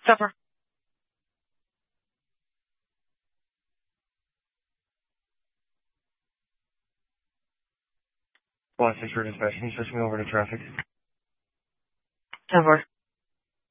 Stopper. Well, thanks for dispatch. Can you switch me over to traffic? 10-4.